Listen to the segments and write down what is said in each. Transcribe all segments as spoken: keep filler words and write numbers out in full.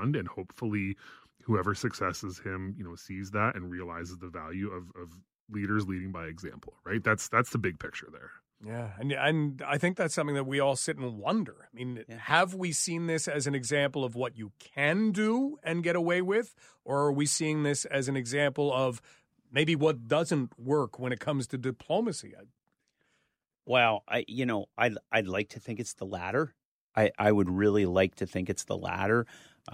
beyond. And hopefully whoever successes him, you know, sees that and realizes the value of, of leaders leading by example, right? That's, that's the big picture there. Yeah, and and I think that's something that we all sit and wonder. I mean, yeah. have we seen this as an example of what you can do and get away with, or are we seeing this as an example of maybe what doesn't work when it comes to diplomacy? Well, I you know, I'd, I'd like to think it's the latter. I, I would really like to think it's the latter.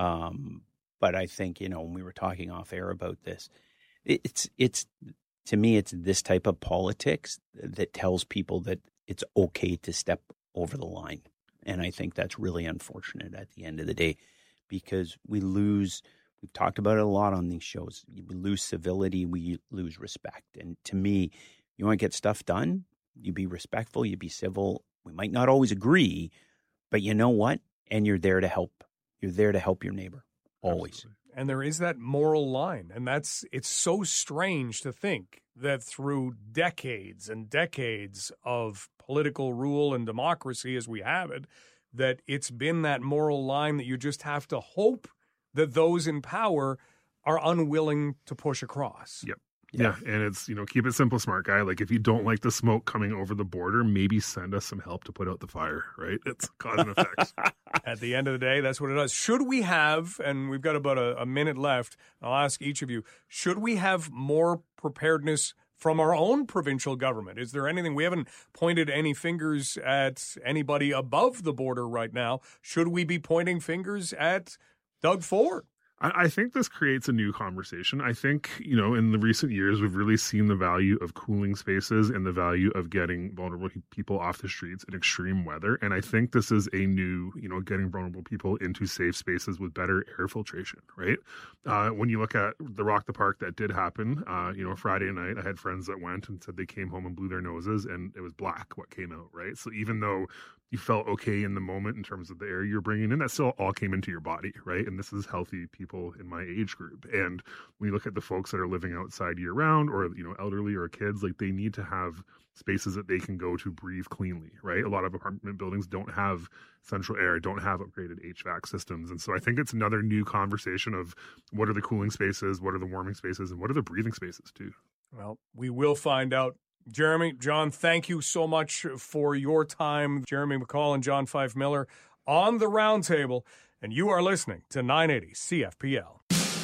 Um, but I think, you know, when we were talking off air about this, it, it's it's to me, it's this type of politics that tells people that it's okay to step over the line. And I think that's really unfortunate at the end of the day, because we lose, we've talked about it a lot on these shows, we lose civility, we lose respect. And to me, you want to get stuff done, you be respectful, you be civil. We might not always agree, but you know what? And you're there to help. You're there to help your neighbor, always. Absolutely. And there is that moral line. And that's, it's so strange to think that through decades and decades of political rule and democracy as we have it, that it's been that moral line that you just have to hope that those in power are unwilling to push across. Yep. Yeah. yeah. And it's, you know, keep it simple, smart guy. Like, if you don't like the smoke coming over the border, maybe send us some help to put out the fire, right? It's cause and effect. At the end of the day, that's what it does. Should we have, and we've got about a, a minute left, I'll ask each of you, should we have more preparedness from our own provincial government? Is there anything, we haven't pointed any fingers at anybody above the border right now. Should we be pointing fingers at Doug Ford? I think this creates a new conversation. I think, you know, in the recent years, we've really seen the value of cooling spaces and the value of getting vulnerable people off the streets in extreme weather. And I think this is a new, you know, getting vulnerable people into safe spaces with better air filtration, right? Uh, when you look at the Rock the Park that did happen, uh, you know, Friday night, I had friends that went and said they came home and blew their noses and it was black what came out, right? So even though you felt okay in the moment in terms of the air you're bringing in, that still all came into your body, right? And this is healthy people in my age group. And when you look at the folks that are living outside year round, or, you know, elderly or kids, like, they need to have spaces that they can go to breathe cleanly, right? A lot of apartment buildings don't have central air, don't have upgraded H V A C systems. And so I think it's another new conversation of what are the cooling spaces, what are the warming spaces, and what are the breathing spaces too? Well, we will find out. Jeremy, John, thank you so much for your time. Jeremy McCall and John Fife Miller on the Roundtable, and you are listening to nine eighty C F P L.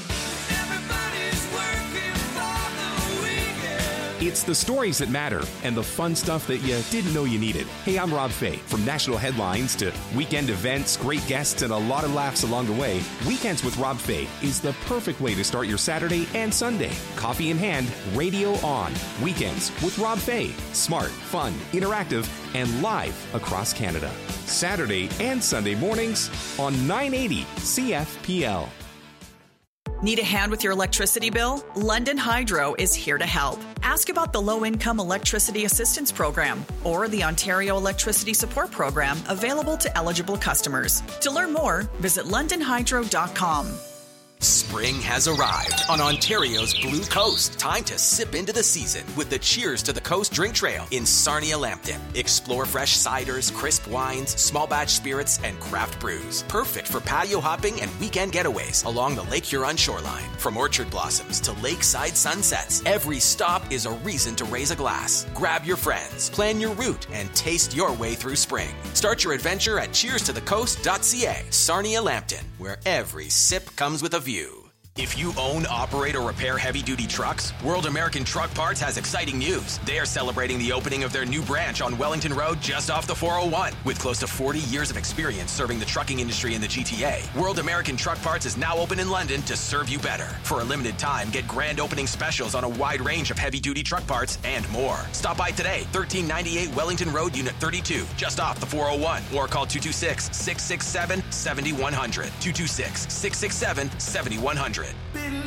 It's the stories that matter and the fun stuff that you didn't know you needed. Hey, I'm Rob Fay. From national headlines to weekend events, great guests, and a lot of laughs along the way, Weekends with Rob Fay is the perfect way to start your Saturday and Sunday. Coffee in hand, radio on. Weekends with Rob Fay. Smart, fun, interactive, and live across Canada. Saturday and Sunday mornings on nine eighty C F P L. Need a hand with your electricity bill? London Hydro is here to help. Ask about the Low-Income Electricity Assistance Program or the Ontario Electricity Support Program available to eligible customers. To learn more, visit london hydro dot com. Spring has arrived on Ontario's Blue Coast. Time to sip into the season with the Cheers to the Coast drink trail in Sarnia-Lambton. Explore fresh ciders, crisp wines, small batch spirits, and craft brews. Perfect for patio hopping and weekend getaways along the Lake Huron shoreline. From orchard blossoms to lakeside sunsets, every stop is a reason to raise a glass. Grab your friends, plan your route, and taste your way through spring. Start your adventure at cheers to the coast dot c a. Sarnia-Lambton, where every sip comes with a view. If you own, operate, or repair heavy-duty trucks, World American Truck Parts has exciting news. They are celebrating the opening of their new branch on Wellington Road just off the four oh one. With close to forty years of experience serving the trucking industry in the G T A, World American Truck Parts is now open in London to serve you better. For a limited time, get grand opening specials on a wide range of heavy-duty truck parts and more. Stop by today, thirteen ninety-eight Wellington Road, Unit thirty-two, just off the four oh one, or call two two six, six six seven, seven one zero zero, two two six, six six seven, seven one zero zero.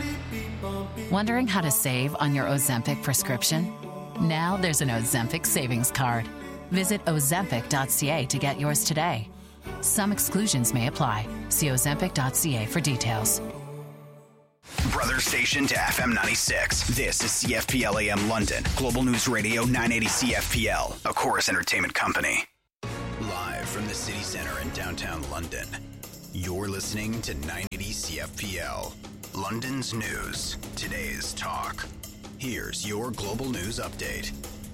Wondering how to save on your Ozempic prescription? Now there's an Ozempic savings card. Visit ozempic dot c a to get yours today. Some exclusions may apply. See ozempic dot c a for details. Brother station to F M ninety-six. This is C F P L A M London. Global News Radio nine eighty C F P L. A Chorus Entertainment Company. Live from the city center in downtown London. You're listening to nine eighty C C F P L. London's news, today's talk. Here's your global news update.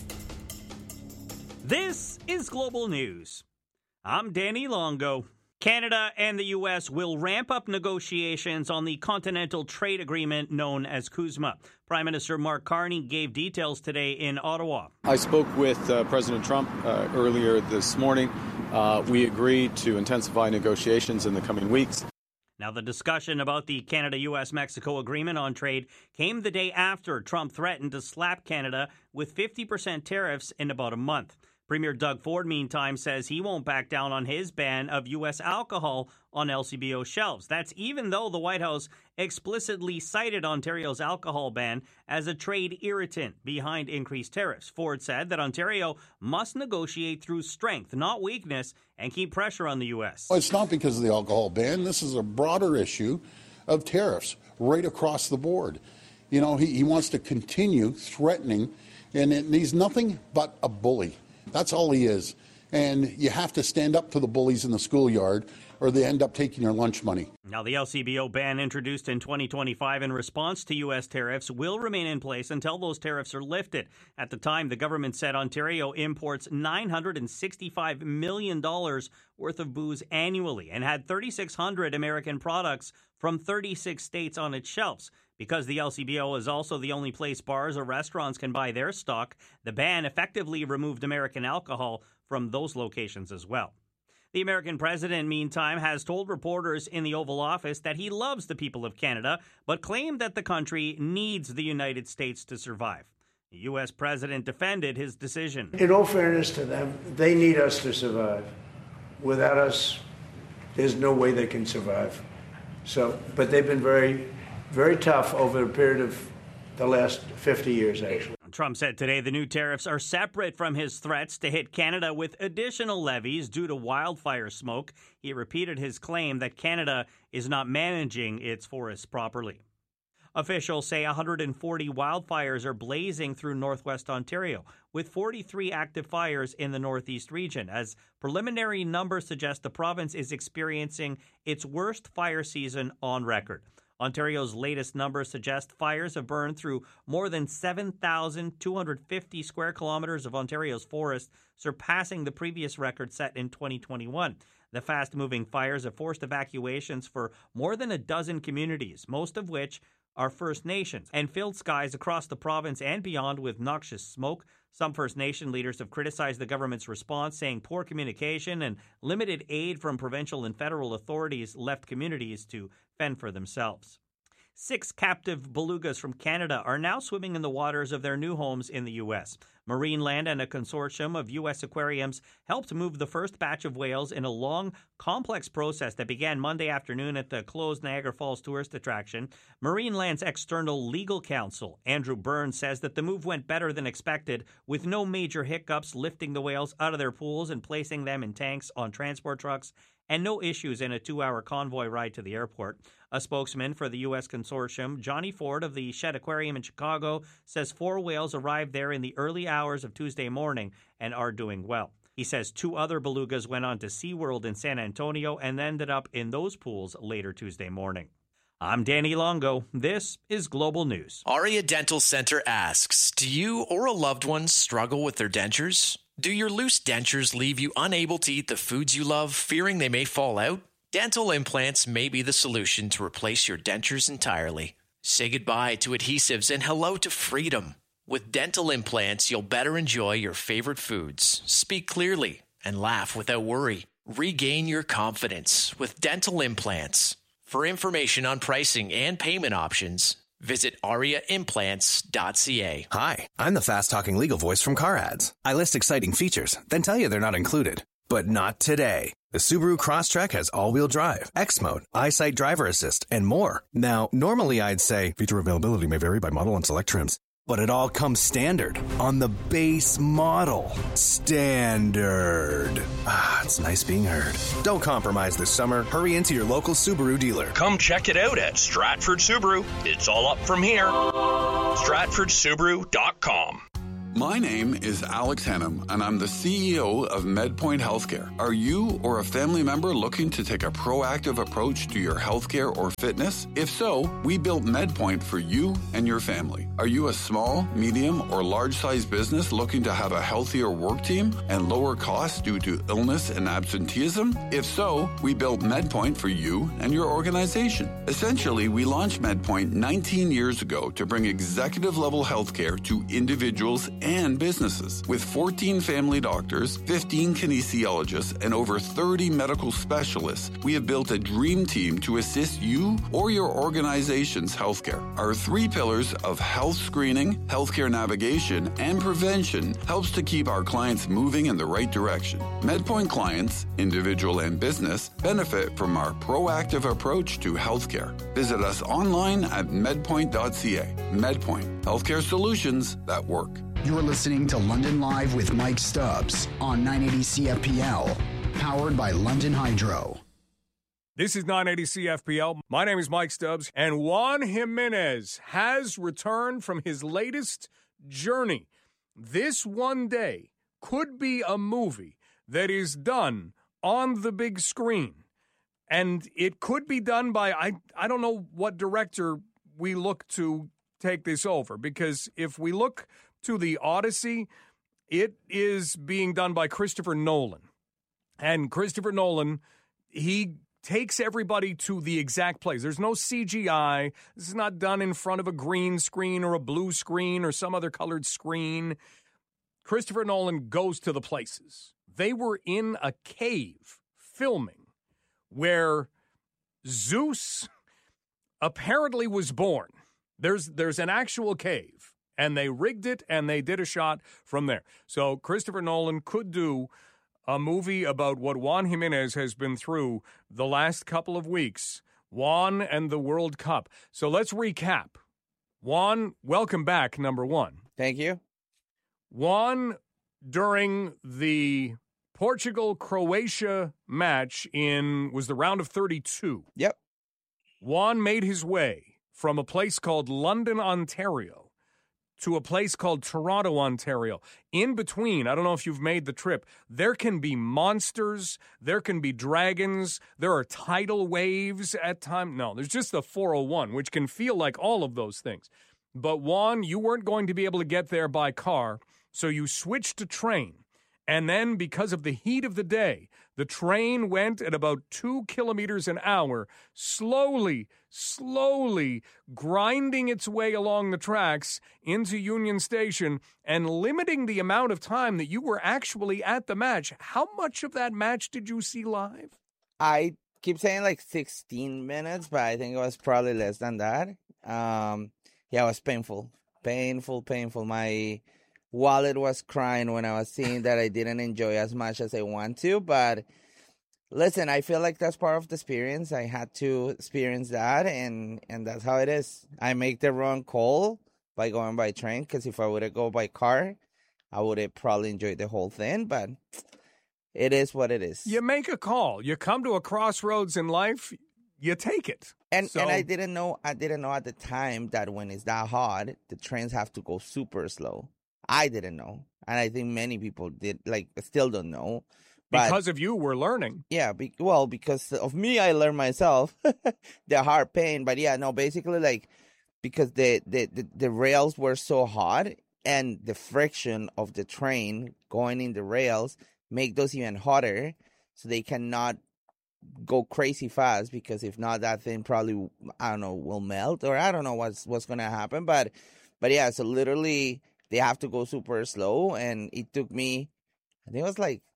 This is Global News. I'm Danny Longo. Canada and the U S will ramp up negotiations on the Continental Trade Agreement known as CUSMA. Prime Minister Mark Carney gave details today in Ottawa. I spoke with uh, President Trump uh, earlier this morning. Uh, we agreed to intensify negotiations in the coming weeks. Now, the discussion about the Canada-U S Mexico agreement on trade came the day after Trump threatened to slap Canada with fifty percent tariffs in about a month. Premier Doug Ford, meantime, says he won't back down on his ban of U S alcohol on L C B O shelves. That's even though the White House explicitly cited Ontario's alcohol ban as a trade irritant behind increased tariffs. Ford said that Ontario must negotiate through strength, not weakness, and keep pressure on the U S. Well, it's not because of the alcohol ban. This is a broader issue of tariffs right across the board. You know, he, he wants to continue threatening, and, it, and he's nothing but a bully. That's all he is. And you have to stand up to the bullies in the schoolyard or they end up taking your lunch money. Now, the L C B O ban introduced in twenty twenty-five in response to U S tariffs will remain in place until those tariffs are lifted. At the time, the government said Ontario imports nine hundred sixty-five million dollars worth of booze annually and had three thousand six hundred American products from thirty-six states on its shelves. Because the L C B O is also the only place bars or restaurants can buy their stock, the ban effectively removed American alcohol from those locations as well. The American president, meantime, has told reporters in the Oval Office that he loves the people of Canada, but claimed that the country needs the United States to survive. The U S president defended his decision. In all fairness to them, they need us to survive. Without us, there's no way they can survive. So, but they've been very, very tough over a period of the last fifty years, actually. Trump said today the new tariffs are separate from his threats to hit Canada with additional levies due to wildfire smoke. He repeated his claim that Canada is not managing its forests properly. Officials say one hundred forty wildfires are blazing through northwest Ontario, with forty-three active fires in the northeast region, as preliminary numbers suggest the province is experiencing its worst fire season on record. Ontario's latest numbers suggest fires have burned through more than seven thousand two hundred fifty square kilometers of Ontario's forest, surpassing the previous record set in twenty twenty-one. The fast-moving fires have forced evacuations for more than a dozen communities, most of which are First Nations, and filled skies across the province and beyond with noxious smoke. Some First Nation leaders have criticized the government's response, saying poor communication and limited aid from provincial and federal authorities left communities to fend for themselves. Six captive belugas from Canada are now swimming in the waters of their new homes in the U S. Marineland and a consortium of U S aquariums helped move the first batch of whales in a long, complex process that began Monday afternoon at the closed Niagara Falls tourist attraction. Marineland's external legal counsel, Andrew Burns, says that the move went better than expected, with no major hiccups lifting the whales out of their pools and placing them in tanks on transport trucks, and no issues in a two-hour convoy ride to the airport. A spokesman for the U S consortium, Johnny Ford of the Shedd Aquarium in Chicago, says four whales arrived there in the early hours of Tuesday morning and are doing well. He says two other belugas went on to SeaWorld in San Antonio and ended up in those pools later Tuesday morning. I'm Danny Longo. This is Global News. Aria Dental Center asks, do you or a loved one struggle with their dentures? Do your loose dentures leave you unable to eat the foods you love, fearing they may fall out? Dental implants may be the solution to replace your dentures entirely. Say goodbye to adhesives and hello to freedom. With dental implants, you'll better enjoy your favorite foods, speak clearly, and laugh without worry. Regain your confidence with dental implants. For information on pricing and payment options, visit aria implants dot c a. Hi, I'm the fast-talking legal voice from Car Ads. I list exciting features, then tell you they're not included. But not today. The Subaru Crosstrek has all-wheel drive, X-Mode, EyeSight Driver Assist, and more. Now, normally I'd say feature availability may vary by model and select trims, but it all comes standard on the base model. Standard. Ah, it's nice being heard. Don't compromise this summer. Hurry into your local Subaru dealer. Come check it out at Stratford Subaru. It's all up from here. Stratford Subaru dot com. My name is Alex Hannum, and I'm the C E O of MedPoint Healthcare. Are you or a family member looking to take a proactive approach to your healthcare or fitness? If so, we built MedPoint for you and your family. Are you a small, medium, or large-sized business looking to have a healthier work team and lower costs due to illness and absenteeism? If so, we built MedPoint for you and your organization. Essentially, we launched MedPoint nineteen years ago to bring executive-level healthcare to individuals and businesses. With fourteen family doctors, fifteen kinesiologists, and over thirty medical specialists, we have built a dream team to assist you or your organization's healthcare. Our three pillars of health screening, healthcare navigation, and prevention helps to keep our clients moving in the right direction. MedPoint clients, individual and business, benefit from our proactive approach to healthcare. Visit us online at medpoint dot c a. MedPoint, healthcare solutions that work. You're listening to London Live with Mike Stubbs on nine eighty C F P L, powered by London Hydro. This is nine eighty C F P L. My name is Mike Stubbs, and Juan Jimenez has returned from his latest journey. This one day could be a movie that is done on the big screen, and it could be done by, I, I don't know what director we look to take this over, because if we look to the Odyssey, it is being done by Christopher Nolan. And Christopher Nolan, he takes everybody to the exact place. There's no C G I. This is not done in front of a green screen or a blue screen or some other colored screen. Christopher Nolan goes to the places. They were in a cave filming where Zeus apparently was born. There's there's an actual cave. And they rigged it, and they did a shot from there. So Christopher Nolan could do a movie about what Juan Jimenez has been through the last couple of weeks. Juan and the World Cup. So let's recap. Juan, welcome back, number one. Thank you. Juan, during the Portugal-Croatia match in, was the round of thirty-two. Yep. Juan made his way from a place called London, Ontario, to a place called Toronto, Ontario. In between, I don't know if you've made the trip, there can be monsters, there can be dragons, there are tidal waves at times. No, there's just the four oh one, which can feel like all of those things. But Juan, you weren't going to be able to get there by car, so you switched to train. And then, because of the heat of the day, the train went at about two kilometers an hour, slowly, slowly grinding its way along the tracks into Union Station and limiting the amount of time that you were actually at the match. How much of that match did you see live? I keep saying like sixteen minutes, but I think it was probably less than that. Um, yeah, it was painful, painful, painful. My wallet was crying when I was seeing that I didn't enjoy as much as I want to, but listen, I feel like that's part of the experience. I had to experience that, and, and that's how it is. I make the wrong call by going by train, because if I would have go by car, I would have probably enjoyed the whole thing, but it is what it is. You make a call. You come to a crossroads in life, you take it. And so, and I didn't know I didn't know at the time that when it's that hot, the trains have to go super slow. I didn't know, and I think many people did, like, still don't know. But, because of you, we're learning. Yeah, be, well, because of me, I learned myself the hard pain. But yeah, no, basically, like, because the, the, the, the rails were so hot, and the friction of the train going in the rails make those even hotter, so they cannot go crazy fast, because if not, that thing probably, I don't know, will melt, or I don't know what's what's going to happen. But, but yeah, so literally, they have to go super slow, and it took me, I think it was like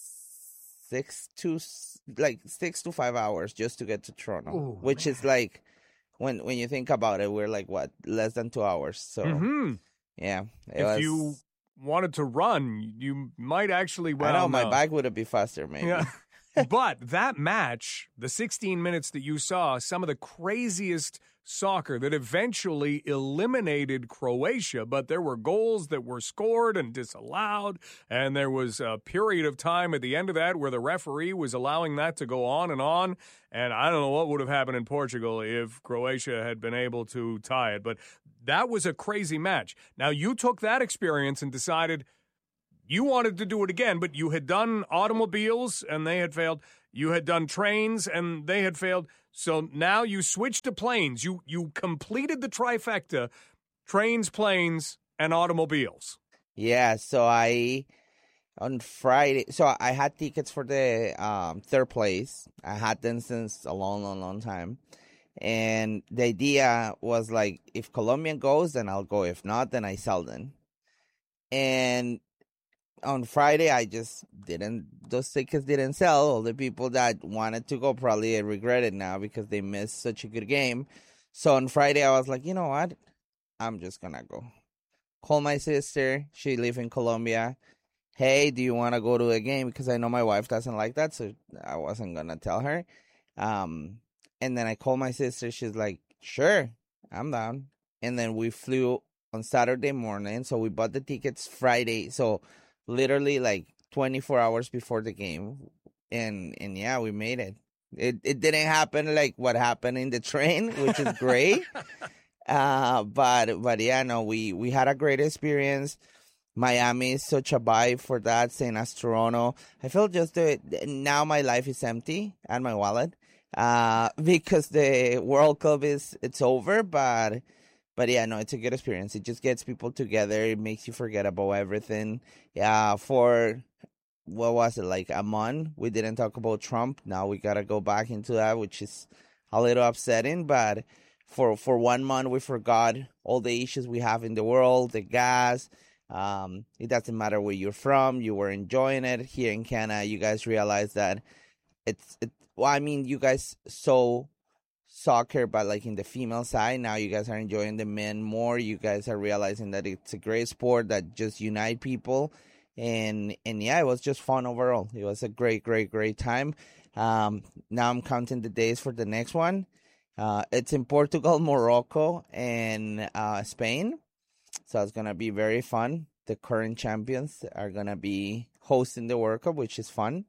six to like six to five hours just to get to Toronto, Ooh, which man. is like, when when you think about it, we're like, what, less than two hours. So mm-hmm. yeah, it if was, you wanted to run, you might actually. Well, I know my no. bike would have been faster, maybe. Yeah. But that match, the sixteen minutes that you saw, some of the craziest soccer that eventually eliminated Croatia, but there were goals that were scored and disallowed, and there was a period of time at the end of that where the referee was allowing that to go on and on, and I don't know what would have happened in Portugal if Croatia had been able to tie it, but that was a crazy match. Now, you took that experience and decided you wanted to do it again, but you had done automobiles and they had failed. You had done trains and they had failed. So now you switched to planes. You you completed the trifecta, trains, planes, and automobiles. Yeah, so I, on Friday, so I had tickets for the um, third place. I had them since a long, long, long time. And the idea was like, if Colombian goes, then I'll go. If not, then I sell them. And on Friday, I just didn't, those tickets didn't sell. All the people that wanted to go probably regret it now because they missed such a good game. So on Friday, I was like, you know what? I'm just going to go. Call my sister. She lives in Colombia. Hey, do you want to go to a game? Because I know my wife doesn't like that, so I wasn't going to tell her. Um, and then I called my sister. She's like, sure, I'm down. And then we flew on Saturday morning. So we bought the tickets Friday. So literally like twenty-four hours before the game. And, and yeah, we made it. It it didn't happen like what happened in the train, which is great. uh, but, but yeah, no, we, we had a great experience. Miami is such a vibe for that, same as Toronto. I feel just that now my life is empty and my wallet uh, because the World Cup is it's over. But but yeah, no, it's a good experience. It just gets people together. It makes you forget about everything. Yeah, for what was it like a month? We didn't talk about Trump. Now we gotta go back into that, which is a little upsetting. But for for one month, we forgot all the issues we have in the world, the gas. Um, it doesn't matter where you're from. You were enjoying it here in Canada. You guys realize that it's, it, well, I mean, you guys saw soccer, but like in the female side, now you guys are enjoying the men more. You guys are realizing that it's a great sport that just unite people. And, and yeah, it was just fun overall. It was a great, great, great time. Um, now I'm counting the days for the next one. Uh, it's in Portugal, Morocco, and, uh, Spain. So it's going to be very fun. The current champions are going to be hosting the World Cup, which is fun.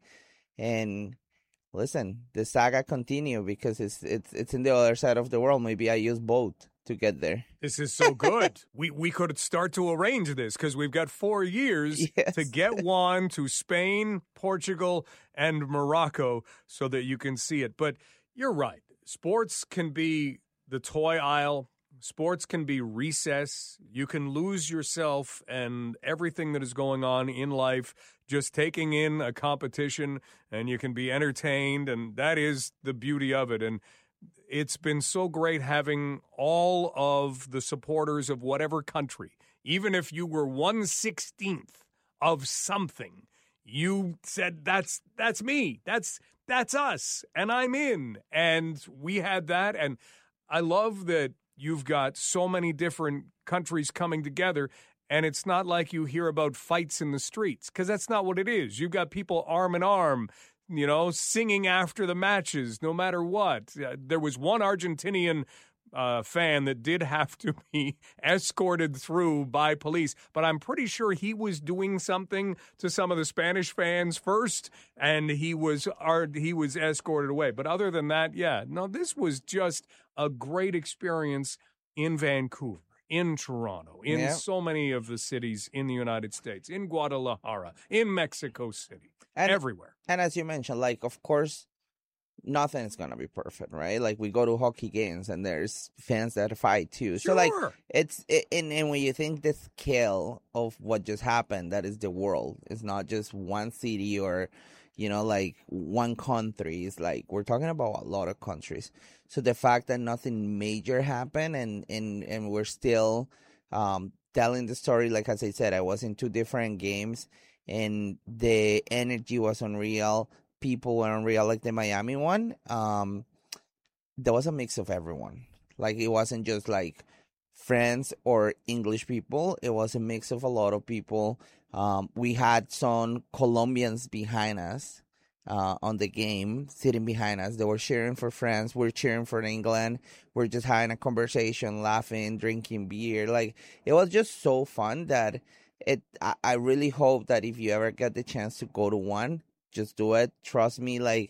And listen, the saga continue because it's it's it's in the other side of the world. Maybe I use boat to get there. This is so good. we we could start to arrange this because we've got four years yes. to get Juan to Spain, Portugal, and Morocco so that you can see it. But you're right. Sports can be the toy aisle. Sports can be recess. You can lose yourself and everything that is going on in life just taking in a competition, and you can be entertained, and that is the beauty of it. And it's been so great having all of the supporters of whatever country, even if you were one sixteenth of something, you said, that's that's me, that's that's us, and I'm in. And we had that, and I love that you've got so many different countries coming together, and it's not like you hear about fights in the streets, because that's not what it is. You've got people arm in arm, you know, singing after the matches, no matter what. Uh, there was one Argentinian uh, fan that did have to be escorted through by police, but I'm pretty sure he was doing something to some of the Spanish fans first, and he was uh, he was escorted away. But other than that, yeah, no, this was just a great experience in Vancouver, in Toronto, in yeah. so many of the cities in the United States, in Guadalajara, in Mexico City, and, everywhere. And as you mentioned, like, of course, nothing is going to be perfect, right? Like, we go to hockey games and there's fans that fight too. Sure. So, like, it's, it, and, and when you think the scale of what just happened, that is the world. It's not just one city or, you know, like one country. It's like, we're talking about a lot of countries. So the fact that nothing major happened and, and, and we're still um, telling the story, like as I said, I was in two different games and the energy was unreal. People were unreal, like the Miami one. Um, there was a mix of everyone. Like, it wasn't just like friends or English people. It was a mix of a lot of people. Um, we had some Colombians behind us. Uh, on the game, sitting behind us. They were cheering for France. We're cheering for England. We're just having a conversation, laughing, drinking beer. Like, it was just so fun that it. I, I really hope that if you ever get the chance to go to one, just do it. Trust me, like,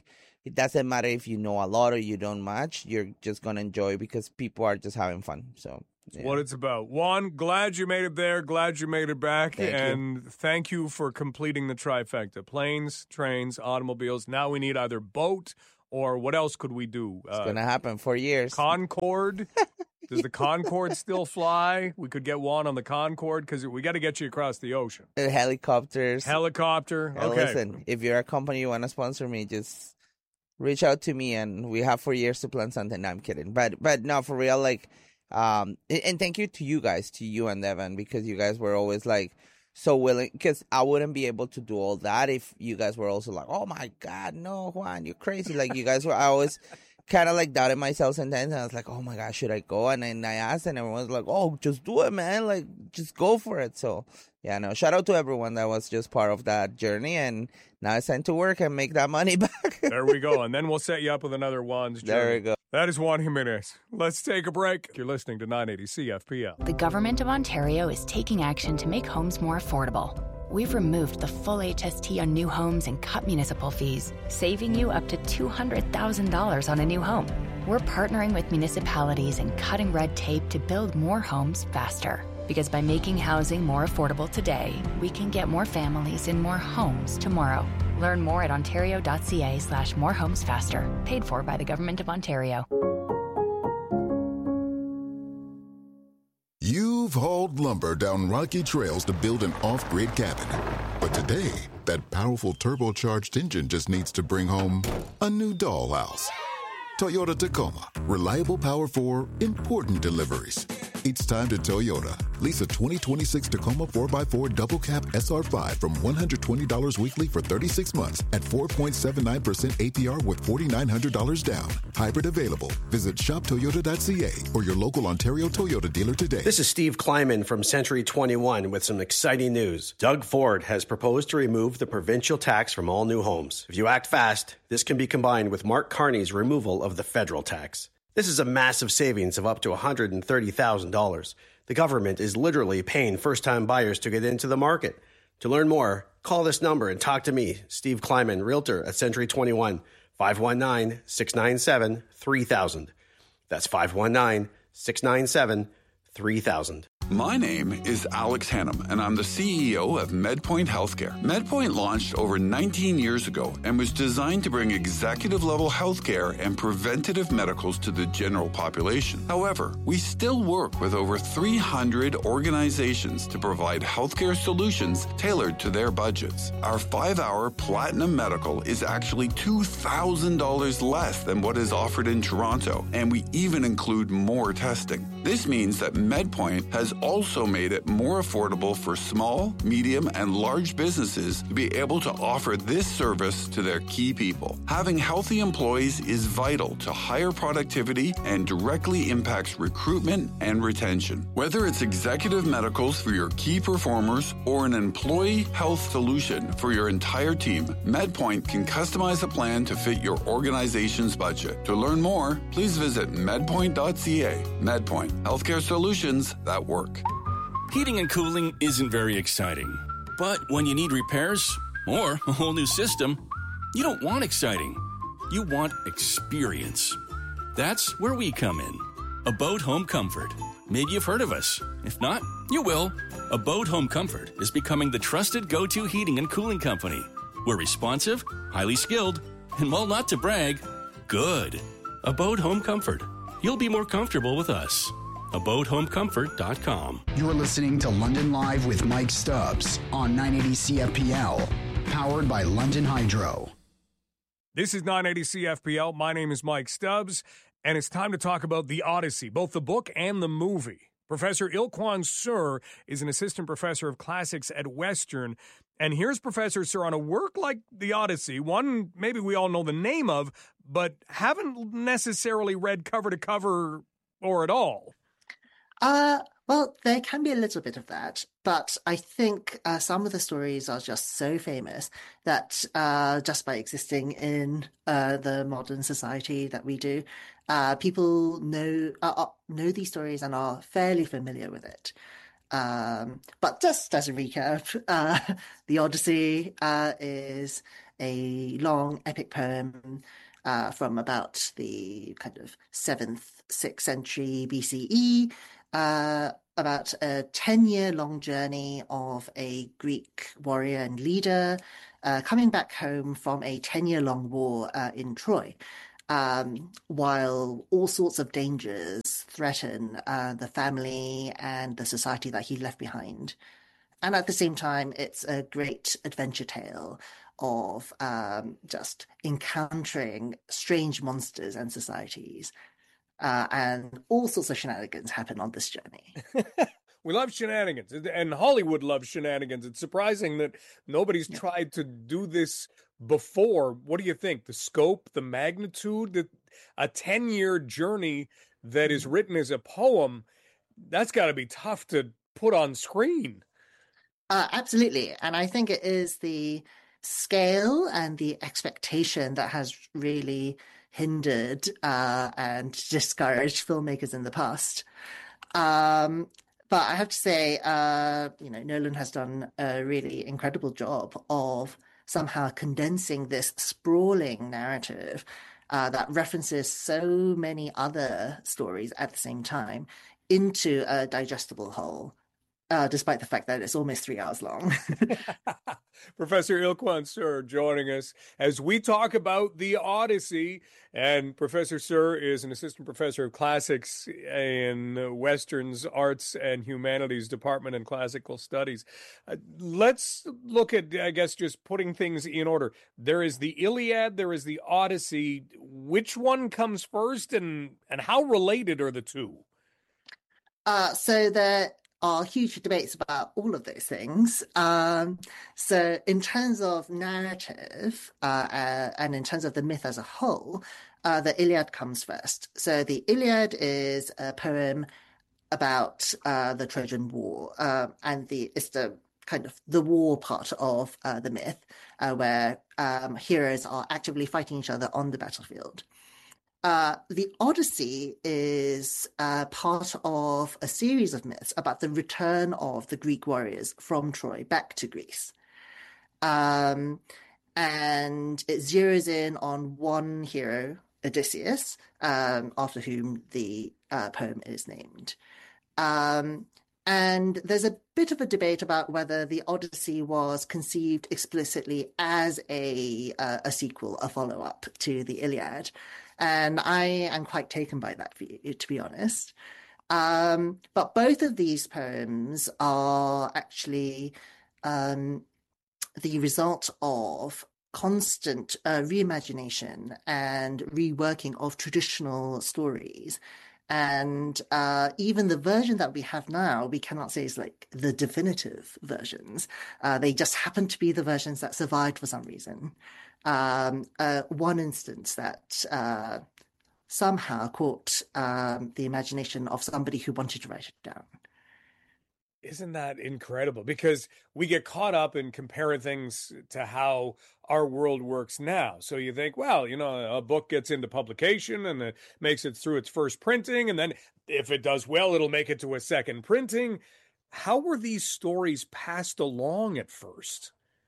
it doesn't matter if you know a lot or you don't much. You're just going to enjoy because people are just having fun. So yeah. What it's about. Juan, glad you made it there. Glad you made it back. Thank and you. thank you for completing the trifecta. Planes, trains, automobiles. Now we need either boat or what else could we do? It's uh, going to happen for years. Concorde. Does the Concorde still fly? We could get one on the Concorde because we got to get you across the ocean. Uh, helicopters. Helicopter. Uh, okay. Listen, if you're a company you want to sponsor me, just reach out to me, and we have four years to plan something. No, I'm kidding. But but no, for real, like, um, and thank you to you guys, to you and Devin, because you guys were always like so willing. Because I wouldn't be able to do all that if you guys were also like, oh my God, no, Juan, you're crazy. Like you guys were. I always kind of like doubted myself sometimes, and I was like, oh my God, should I go? And then I asked, and everyone was like, oh, just do it, man. Like, just go for it. So, yeah, no, shout out to everyone that was just part of that journey, and now it's time to work and make that money back. There we go. And then we'll set you up with another Juan's journey. There we go. That is Juan Jimenez. Let's take a break. You're listening to nine eighty C F P L. The Government of Ontario is taking action to make homes more affordable. We've removed the full H S T on new homes and cut municipal fees, saving you up to two hundred thousand dollars on a new home. We're partnering with municipalities and cutting red tape to build more homes faster. Because by making housing more affordable today, we can get more families in more homes tomorrow. Learn more at ontario.ca slash more homes faster. Paid for by the Government of Ontario. You've hauled lumber down rocky trails to build an off-grid cabin. But today, that powerful turbocharged engine just needs to bring home a new dollhouse. Toyota Tacoma. Reliable power for important deliveries. It's time to Toyota. Lease a twenty twenty-six Tacoma four by four Double Cab S R five from one hundred twenty dollars weekly for thirty-six months at four point seven nine percent A P R with four thousand nine hundred dollars down. Hybrid available. Visit shop toyota dot c a or your local Ontario Toyota dealer today. This is Steve Kleiman from Century twenty-one with some exciting news. Doug Ford has proposed to remove the provincial tax from all new homes. If you act fast, this can be combined with Mark Carney's removal of the federal tax. This is a massive savings of up to one hundred thirty thousand dollars. The government is literally paying first-time buyers to get into the market. To learn more, call this number and talk to me, Steve Kleiman, Realtor at Century twenty-one, five one nine, six nine seven, three thousand. That's five one nine, six nine seven, three thousand. My name is Alex Hannum, and I'm the C E O of MedPoint Healthcare. MedPoint launched over nineteen years ago and was designed to bring executive-level healthcare and preventative medicals to the general population. However, we still work with over three hundred organizations to provide healthcare solutions tailored to their budgets. Our five-hour Platinum Medical is actually two thousand dollars less than what is offered in Toronto, and we even include more testing. This means that MedPoint has also made it more affordable for small, medium, and large businesses to be able to offer this service to their key people. Having healthy employees is vital to higher productivity and directly impacts recruitment and retention. Whether it's executive medicals for your key performers or an employee health solution for your entire team, MedPoint can customize a plan to fit your organization's budget. To learn more, please visit medpoint dot c a. MedPoint, healthcare solutions that work. Heating and cooling isn't very exciting. But when you need repairs or a whole new system, you don't want exciting. You want experience. That's where we come in. Abode Home Comfort. Maybe you've heard of us. If not, you will. Abode Home Comfort is becoming the trusted go-to heating and cooling company. We're responsive, highly skilled, and while not to brag, good. Abode Home Comfort. You'll be more comfortable with us. abode home comfort dot com. You're listening to London Live with Mike Stubbs on nine eighty C F P L, powered by London Hydro. This is nine eighty C F P L. My name is Mike Stubbs, and it's time to talk about The Odyssey, both the book and the movie. Professor Ilkwan Sur is an assistant professor of classics at Western, and here's Professor Sur on a work like The Odyssey, one maybe we all know the name of, but haven't necessarily read cover to cover or at all. Uh, well, there can be a little bit of that, but I think uh, some of the stories are just so famous that uh, just by existing in uh, the modern society that we do, uh, people know uh, know these stories and are fairly familiar with it. Um, but just as a recap, uh, the Odyssey uh, is a long epic poem uh, from about the kind of seventh, sixth century B C E, uh, about a ten-year-long journey of a Greek warrior and leader uh, coming back home from a ten-year-long war uh, in Troy, um, while all sorts of dangers threaten uh, the family and the society that he left behind. And at the same time, it's a great adventure tale of um, just encountering strange monsters and societies. Uh, and all sorts of shenanigans happen on this journey. We love shenanigans, and Hollywood loves shenanigans. It's surprising that nobody's yeah. tried to do this before. What do you think? The scope, the magnitude, that a ten-year journey that is written as a poem, that's got to be tough to put on screen. Uh, absolutely. And I think it is the scale and the expectation that has really hindered uh, and discouraged filmmakers in the past. Um, but I have to say, uh, you know, Nolan has done a really incredible job of somehow condensing this sprawling narrative uh, that references so many other stories at the same time into a digestible whole. Uh, despite the fact that it's almost three hours long. Professor Ilkwan Sur joining us as we talk about the Odyssey. And Professor Sur is an assistant professor of classics in Western's Arts and Humanities Department and Classical Studies. Uh, let's look at, I guess, just putting things in order. There is the Iliad, there is the Odyssey. Which one comes first, and, and how related are the two? Uh, so the are huge debates about all of those things. Um, so in terms of narrative uh, uh, and in terms of the myth as a whole, uh, the Iliad comes first. So the Iliad is a poem about uh, the Trojan War, uh, and the it's the kind of the war part of uh, the myth, uh, where um, heroes are actively fighting each other on the battlefield. Uh, the Odyssey is uh, part of a series of myths about the return of the Greek warriors from Troy back to Greece. Um, and it zeroes in on one hero, Odysseus, um, after whom the uh, poem is named. Um, and there's a bit of a debate about whether the Odyssey was conceived explicitly as a, uh, a sequel, a follow-up to the Iliad. And I am quite taken by that view, to be honest. Um, but both of these poems are actually um, the result of constant uh, reimagination and reworking of traditional stories. And uh, even the version that we have now, we cannot say is like the definitive versions. Uh, they just happen to be the versions that survived for some reason. Um, uh, one instance that uh, somehow caught um, the imagination of somebody who wanted to write it down. Isn't that incredible? Because we get caught up in comparing things to how our world works now. So you think, well, you know, a book gets into publication and it makes it through its first printing. And then if it does well, it'll make it to a second printing. How were these stories passed along at first?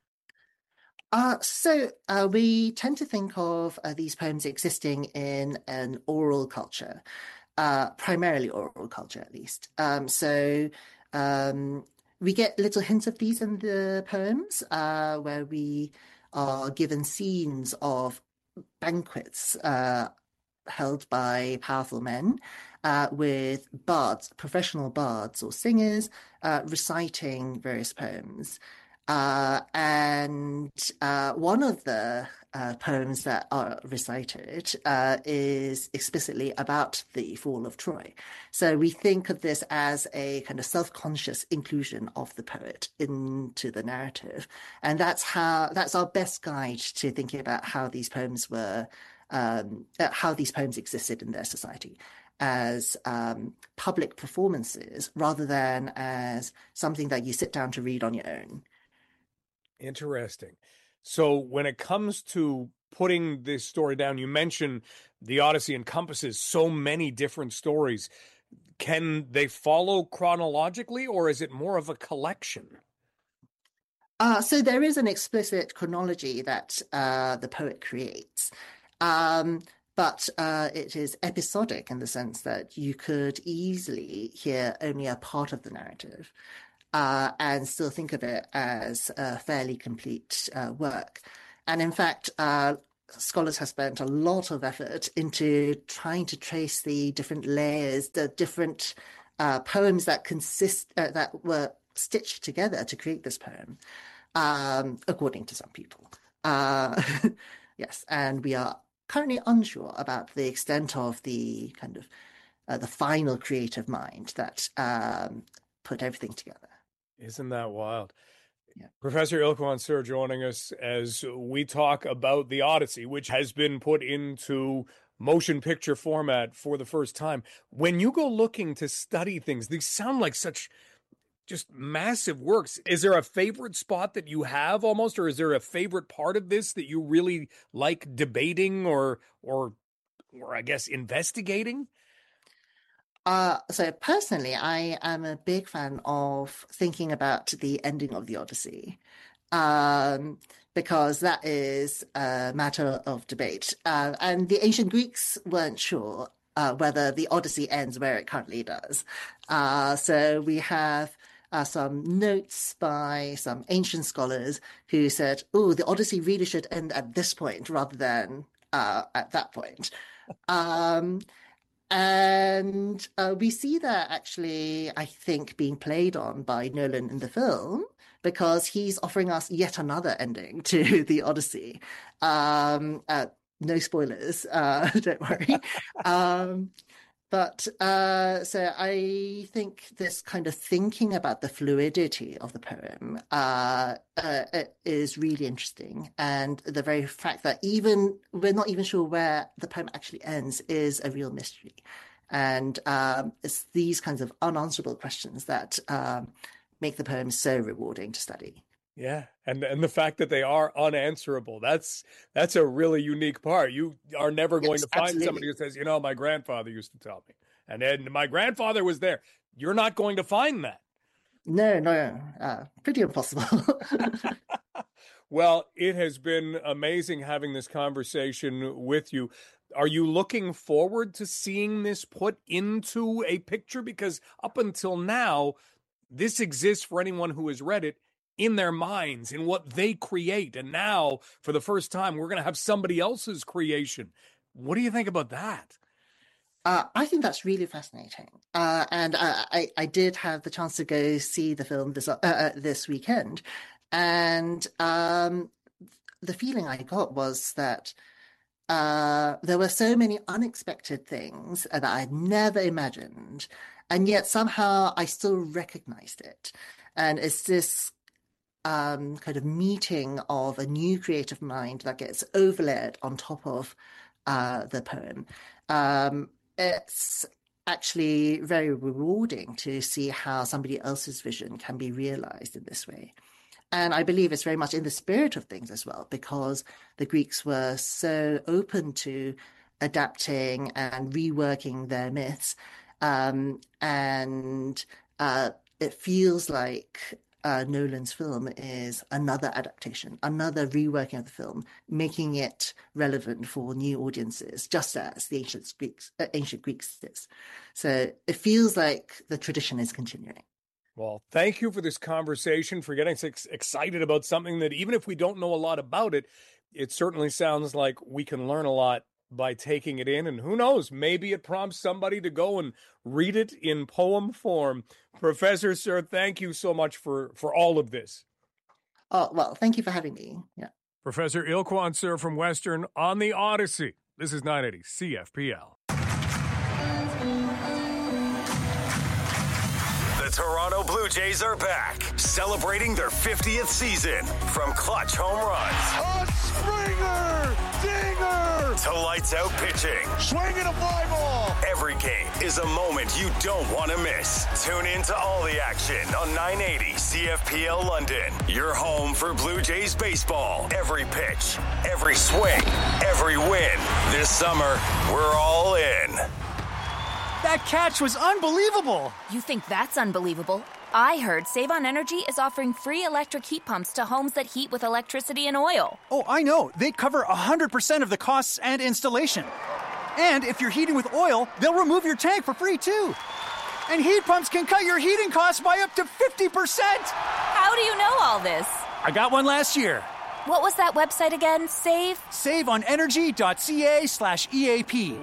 Uh, so uh, we tend to think of uh, these poems existing in an oral culture, uh, primarily oral culture at least. Um, so um, we get little hints of these in the poems uh, where we are given scenes of banquets uh, held by powerful men uh, with bards, professional bards or singers uh, reciting various poems. Uh, and uh, one of the uh, poems that are recited uh, is explicitly about the fall of Troy. So we think of this as a kind of self-conscious inclusion of the poet into the narrative. And that's how that's our best guide to thinking about how these poems were, um, uh, how these poems existed in their society, as um, public performances rather than as something that you sit down to read on your own. Interesting. So when it comes to putting this story down, you mentioned the Odyssey encompasses so many different stories. Can they follow chronologically, or is it more of a collection? Uh, so there is an explicit chronology that uh, the poet creates. Um, but uh, it is episodic in the sense that you could easily hear only a part of the narrative uh, and still think of it as a fairly complete uh, work. And in fact, uh, scholars have spent a lot of effort into trying to trace the different layers, the different uh, poems that consist uh, that were stitched together to create this poem, um, according to some people. Uh, yes, and we are currently unsure about the extent of the kind of uh, the final creative mind that um, put everything together. Isn't that wild? Yeah. Professor Ilkwan Sur joining us as we talk about the Odyssey, which has been put into motion picture format for the first time. When you go looking to study things, these sound like such just massive works. Is there a favorite spot that you have almost, or is there a favorite part of this that you really like debating or, or, or I guess investigating? Uh, so personally, I am a big fan of thinking about the ending of the Odyssey, um, because that is a matter of debate. Uh, and the ancient Greeks weren't sure uh, whether the Odyssey ends where it currently does. Uh, so we have Uh, some notes by some ancient scholars who said, oh, the Odyssey really should end at this point rather than uh, at that point. Um, and uh, we see that actually, I think, being played on by Nolan in the film, because he's offering us yet another ending to the Odyssey. Um, uh, no spoilers, uh, don't worry. um, But uh, so I think this kind of thinking about the fluidity of the poem uh, uh, is really interesting. And the very fact that even we're not even sure where the poem actually ends is a real mystery. And um, it's these kinds of unanswerable questions that um, make the poem so rewarding to study. Yeah, and and the fact that they are unanswerable, that's that's a really unique part. You are never going Yes, to find absolutely. somebody who says, you know, my grandfather used to tell me, and then my grandfather was there. You're not going to find that. No, no, uh, pretty impossible. Well, it has been amazing having this conversation with you. Are you looking forward to seeing this put into a picture? Because up until now, this exists for anyone who has read it in their minds, in what they create. And now, for the first time, we're going to have somebody else's creation. What do you think about that? Uh, I think that's really fascinating. Uh, and I, I, I did have the chance to go see the film this, uh, uh, this weekend. And um, the feeling I got was that uh, there were so many unexpected things that I had never imagined. And yet somehow I still recognized it. And it's this Um, kind of meeting of a new creative mind that gets overlaid on top of uh, the poem. Um, it's actually very rewarding to see how somebody else's vision can be realized in this way. And I believe it's very much in the spirit of things as well, because the Greeks were so open to adapting and reworking their myths. Um, and uh, it feels like Uh, Nolan's film is another adaptation, another reworking of the film, making it relevant for new audiences, just as the ancient Greeks, uh, ancient Greeks did. So it feels like the tradition is continuing. Well, thank you for this conversation, for getting so ex- excited about something that even if we don't know a lot about it, it certainly sounds like we can learn a lot by taking it in. And who knows, maybe it prompts somebody to go and read it in poem form. Professor Sur, thank you so much for, for all of this. Oh, well, thank you for having me. Yeah. Professor Ilkwan Sur from Western on the Odyssey. This is nine eighty C F P L. The Toronto Blue Jays are back, celebrating their fiftieth season. From clutch home runs, a Springer, dinger, to lights out pitching, swinging a fly ball. Every game is a moment you don't want to miss. Tune in to all the action on nine eighty C F P L London. Your home for Blue Jays baseball. Every pitch, every swing, every win. This summer, we're all in. That catch was unbelievable. You think that's unbelievable? I heard Save on Energy is offering free electric heat pumps to homes that heat with electricity and oil. Oh, I know. They cover one hundred percent of the costs and installation. And if you're heating with oil, they'll remove your tank for free, too. And heat pumps can cut your heating costs by up to fifty percent. How do you know all this? I got one last year. What was that website again? Save? saveonenergy.ca slash EAP.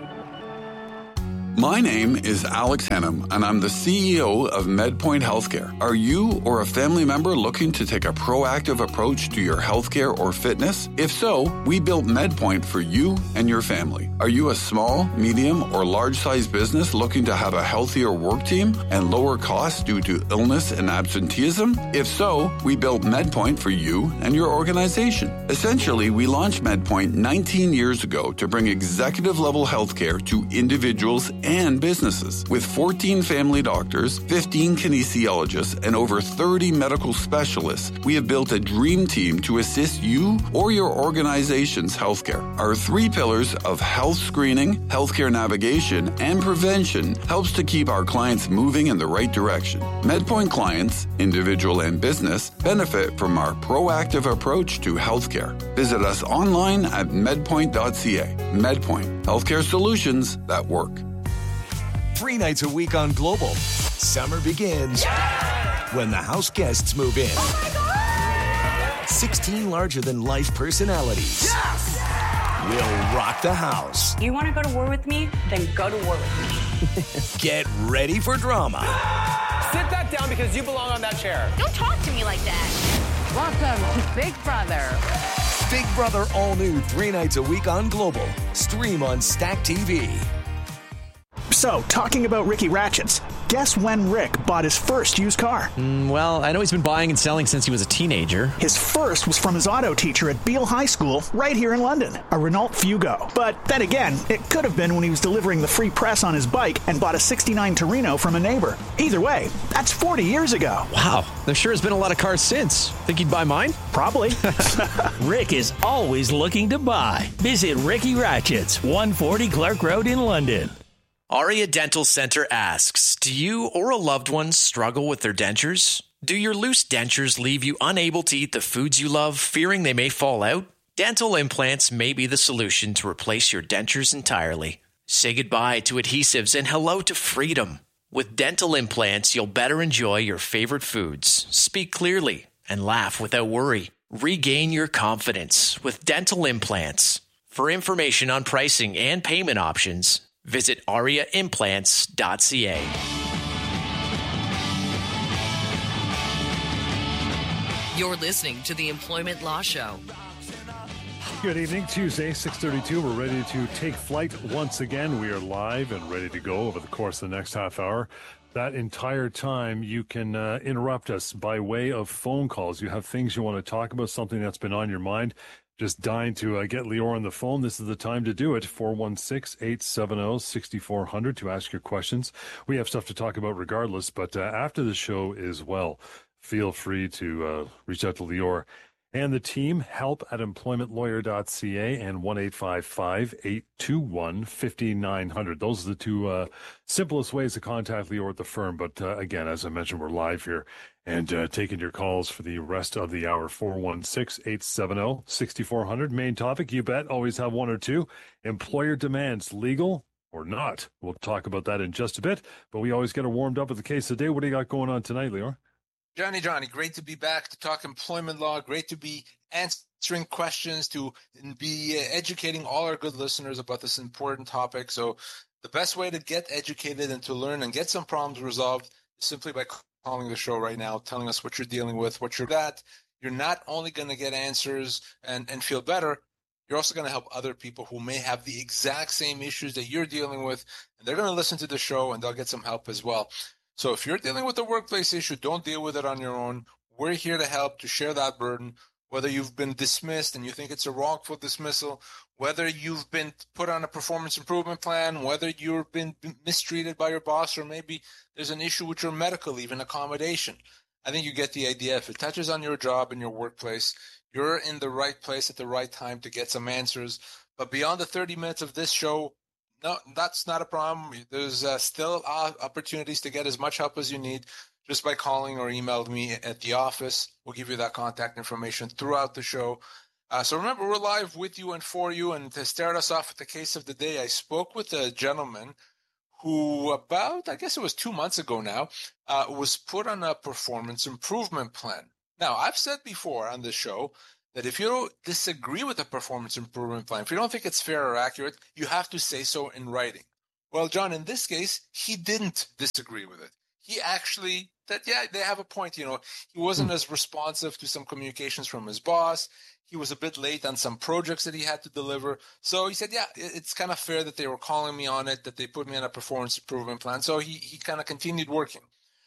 My name is Alex Hennam, and I'm the C E O of MedPoint Healthcare. Are you or a family member looking to take a proactive approach to your healthcare or fitness? If so, we built MedPoint for you and your family. Are you a small, medium, or large-sized business looking to have a healthier work team and lower costs due to illness and absenteeism? If so, we built MedPoint for you and your organization. Essentially, we launched MedPoint nineteen years ago to bring executive-level healthcare to individuals and businesses. With fourteen family doctors, fifteen kinesiologists, and over thirty medical specialists, we have built a dream team to assist you or your organization's healthcare. Our three pillars of health screening, healthcare navigation, and prevention helps to keep our clients moving in the right direction. MedPoint clients, individual and business, benefit from our proactive approach to healthcare. Visit us online at medpoint dot c a. MedPoint, healthcare solutions that work. Three nights a week on Global. Summer begins yeah! when the house guests move in. Oh sixteen larger-than-life personalities yes! will rock the house. You want to go to war with me? Then go to war with me. Get ready for drama. Sit that down because you belong on that chair. Don't talk to me like that. Welcome to Big Brother. Big Brother all new three nights a week on Global. Stream on Stack T V. So, talking about Ricky Ratchets, guess when Rick bought his first used car? Mm, well, I know he's been buying and selling since he was a teenager. His first was from his auto teacher at Beale High School, right here in London, a Renault Fugo. But then again, it could have been when he was delivering the free press on his bike and bought a sixty-nine Torino from a neighbor. Either way, that's forty years ago. Wow, there sure has been a lot of cars since. Think he'd buy mine? Probably. Rick is always looking to buy. Visit Ricky Ratchets, one forty Clark Road in London. Aria Dental Center asks, do you or a loved one struggle with their dentures? Do your loose dentures leave you unable to eat the foods you love, fearing they may fall out? Dental implants may be the solution to replace your dentures entirely. Say goodbye to adhesives and hello to freedom. With dental implants, you'll better enjoy your favorite foods, speak clearly, and laugh without worry. Regain your confidence with dental implants. For information on pricing and payment options, visit aria implants dot c a. You're listening to the Employment Law Show. Good evening. Tuesday, six thirty-two. We're ready to take flight once again. We are live and ready to go over the course of the next half hour. That entire time, you can uh, interrupt us by way of phone calls. You have things you want to talk about, something that's been on your mind. Just dying to uh, get Lior on the phone. This is the time to do it. four one six, eight seven zero, six four zero zero to ask your questions. We have stuff to talk about regardless, but uh, after the show as well, feel free to uh, reach out to Lior and the team. Help at employment lawyer dot c a and one eight five five, eight two one, five nine zero zero. Those are the two uh, simplest ways to contact Lior at the firm. But uh, again, as I mentioned, we're live here and uh, taking your calls for the rest of the hour. Four one six, eight seven zero, six four zero zero. Main topic, you bet, always have one or two. Employer demands, legal or not? We'll talk about that in just a bit, but we always get her warmed up with the case of the day. What do you got going on tonight, Lior? Johnny, Johnny, great to be back to talk employment law. Great to be answering questions, to be educating all our good listeners about this important topic. So the best way to get educated and to learn and get some problems resolved is simply by calling the show right now, telling us what you're dealing with, what you're at. You're not only going to get answers and, and feel better, you're also going to help other people who may have the exact same issues that you're dealing with, and they're going to listen to the show and they'll get some help as well. So if you're dealing with a workplace issue, don't deal with it on your own. We're here to help, to share that burden, whether you've been dismissed and you think it's a wrongful dismissal, whether you've been put on a performance improvement plan, whether you've been mistreated by your boss, or maybe there's an issue with your medical leave and accommodation. I think you get the idea. If it touches on your job and your workplace, you're in the right place at the right time to get some answers. But beyond the thirty minutes of this show, no, that's not a problem. There's uh, still uh, opportunities to get as much help as you need. just by calling or emailing me at the office. We'll give you that contact information throughout the show. Uh, so remember, we're live with you and for you. And to start us off with the case of the day, I spoke with a gentleman who about, I guess it was two months ago now, uh, was put on a performance improvement plan. Now, I've said before on this show that if you don't disagree with the performance improvement plan, if you don't think it's fair or accurate, you have to say so in writing. Well, John, in this case, he didn't disagree with it. He actually, that yeah, they have a point. You know, he wasn't as responsive to some communications from his boss. He was a bit late on some projects that he had to deliver. So he said, yeah, it's kind of fair that they were calling me on it, that they put me on a performance improvement plan. So he, he kind of continued working.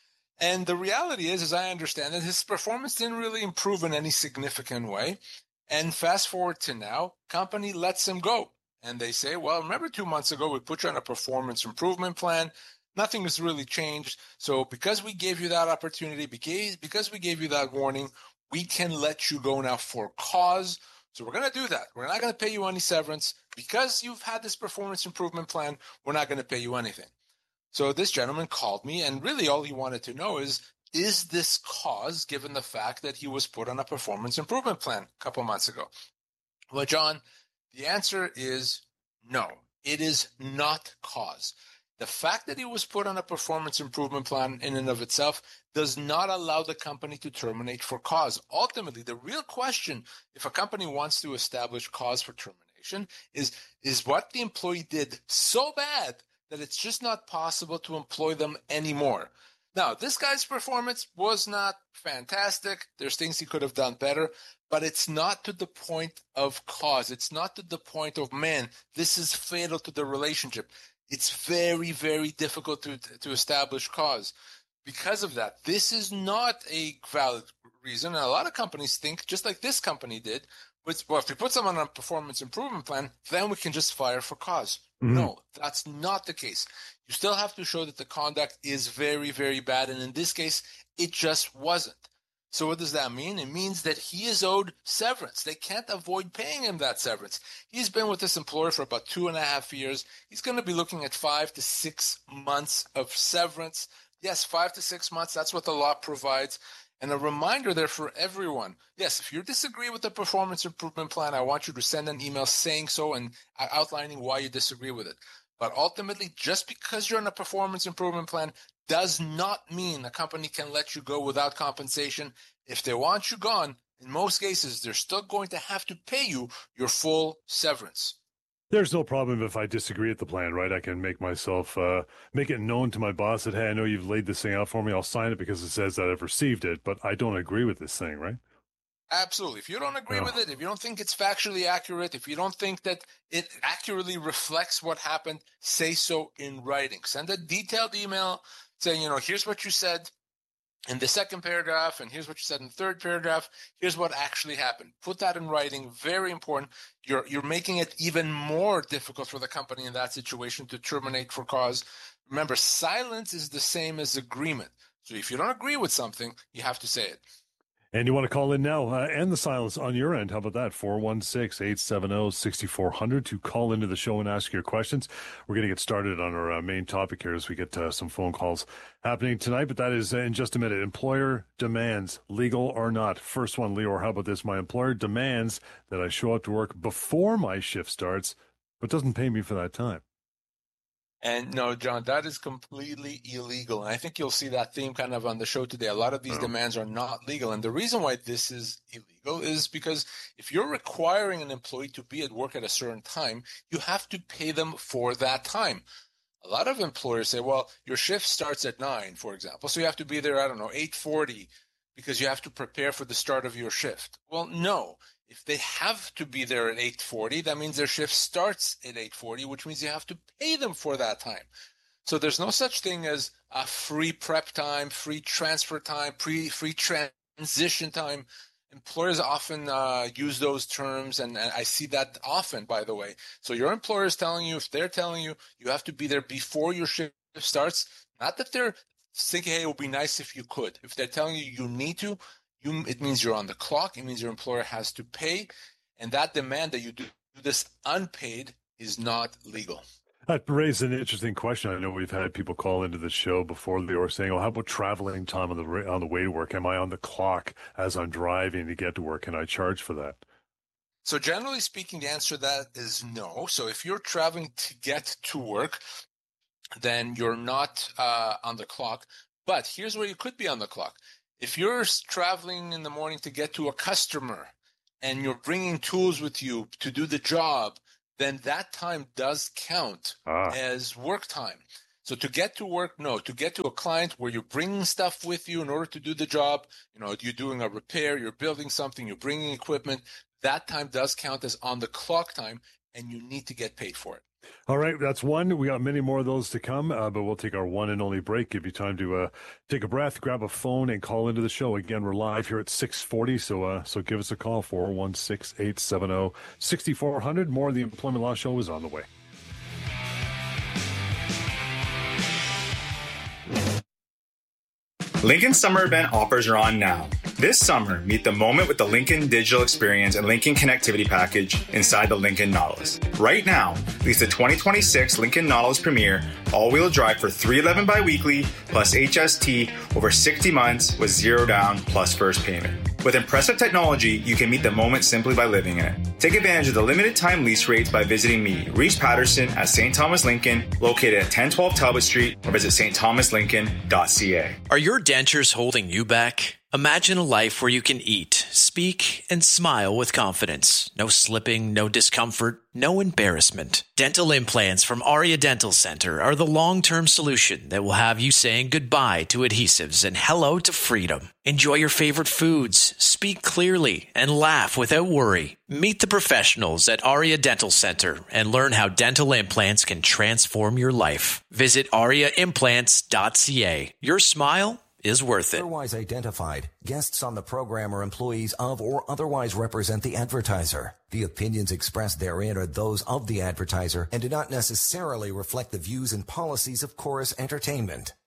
And the reality is, as I understand it, his performance didn't really improve in any significant way. And fast forward to now, company lets him go. And they say, well, remember two months ago, we put you on a performance improvement plan. Nothing has really changed. So because we gave you that opportunity, because, because we gave you that warning, we can let you go now for cause. So we're going to do that. We're not going to pay you any severance. Because you've had this performance improvement plan, we're not going to pay you anything. So this gentleman called me, and really all he wanted to know is, is this cause, given the fact that he was put on a performance improvement plan a couple months ago? Well, John, the answer is no. It is not cause. The fact that he was put on a performance improvement plan in and of itself does not allow the company to terminate for cause. Ultimately, the real question, if a company wants to establish cause for termination, is, is what the employee did so bad that it's just not possible to employ them anymore. Now, this guy's performance was not fantastic. There's things he could have done better, but it's not to the point of cause. It's not to the point of, man, this is fatal to the relationship. It's very, very difficult to, to establish cause. Because of that, this is not a valid reason. And a lot of companies think, just like this company did, which, well, if we put someone on a performance improvement plan, then we can just fire for cause. Mm-hmm. No, that's not the case. You still have to show that the conduct is very, very bad. And in this case, it just wasn't. So what does that mean? It means that he is owed severance. They can't avoid paying him that severance. He's been with this employer for about two and a half years. He's going to be looking at five to six months of severance. Yes, five to six months. That's what the law provides. And a reminder there for everyone. Yes, if you disagree with the performance improvement plan, I want you to send an email saying so and outlining why you disagree with it. But ultimately, just because you're on a performance improvement plan does not mean a company can let you go without compensation. If they want you gone, in most cases, they're still going to have to pay you your full severance. There's no problem if I disagree with the plan, right? I can make myself, uh, make it known to my boss that, hey, I know you've laid this thing out for me. I'll sign it because it says that I've received it, but I don't agree with this thing, right? Absolutely. If you don't agree No. with it, if you don't think it's factually accurate, if you don't think that it accurately reflects what happened, say so in writing. Send a detailed email saying, you know, here's what you said in the second paragraph, and here's what you said in the third paragraph. Here's what actually happened. Put that in writing. Very important. You're you're making it even more difficult for the company in that situation to terminate for cause. Remember, silence is the same as agreement. So if you don't agree with something, you have to say it. And you want to call in now, uh, and the silence on your end. How about that? four one six, eight seven zero, six four zero zero to call into the show and ask your questions. We're going to get started on our uh, main topic here as we get uh, some phone calls happening tonight, but that is uh, in just a minute. Employer demands, legal or not. First one, Leo, how about this? My employer demands that I show up to work before my shift starts, but doesn't pay me for that time. And no, John, that is completely illegal. And I think you'll see that theme kind of on the show today. A lot of these oh. demands are not legal. And the reason why this is illegal is because if you're requiring an employee to be at work at a certain time, you have to pay them for that time. A lot of employers say, well, your shift starts at nine, for example. So you have to be there, I don't know, eight forty because you have to prepare for the start of your shift. Well, no. If they have to be there at eight forty, that means their shift starts at eight forty, which means you have to pay them for that time. So there's no such thing as a free prep time, free transfer time, pre free transition time. Employers often uh, use those terms, and, and I see that often, by the way. So your employer is telling you, if they're telling you you have to be there before your shift starts, not that they're thinking, hey, it would be nice if you could. If they're telling you you need to, You, it means you're on the clock. It means your employer has to pay. And that demand that you do this unpaid is not legal. That raised an interesting question. I know we've had people call into the show before they were saying, "Oh, how about traveling time on the on the way to work? Am I on the clock as I'm driving to get to work? Can I charge for that?" So generally speaking, the answer to that is no. So if you're traveling to get to work, then you're not uh, on the clock. But here's where you could be on the clock. If you're traveling in the morning to get to a customer and you're bringing tools with you to do the job, then that time does count ah. as work time. So to get to work, no. To get to a client where you're bringing stuff with you in order to do the job, you know, you're doing a repair, you're building something, you're bringing equipment, that time does count as on the clock time, and you need to get paid for it. All right, that's one. We got many more of those to come, uh, but we'll take our one and only break. Give you time to uh, take a breath, grab a phone, and call into the show. Again, we're live here at six forty, so uh, so give us a call, four one six, eight seven zero, six four zero zero. More of the Employment Law Show is on the way. Lincoln Summer Event offers are on now. This summer, meet the moment with the Lincoln Digital Experience and Lincoln Connectivity Package inside the Lincoln Nautilus. Right now, lease the twenty twenty-six Lincoln Nautilus Premier all-wheel drive for three hundred eleven dollars biweekly plus H S T over sixty months with zero down plus first payment. With impressive technology, you can meet the moment simply by living in it. Take advantage of the limited time lease rates by visiting me, Reese Patterson, at Saint Thomas Lincoln, located at ten twelve Talbot Street, or visit st thomas lincoln dot c a. Are your dentures holding you back? Imagine a life where you can eat, speak, and smile with confidence. No slipping, no discomfort, no embarrassment. Dental implants from Aria Dental Center are the long-term solution that will have you saying goodbye to adhesives and hello to freedom. Enjoy your favorite foods, speak clearly, and laugh without worry. Meet the professionals at Aria Dental Center and learn how dental implants can transform your life. Visit aria implants dot c a. Your smile is worth it. Otherwise identified, guests on the program are employees of or otherwise represent the advertiser. The opinions expressed therein are those of the advertiser and do not necessarily reflect the views and policies of Chorus Entertainment.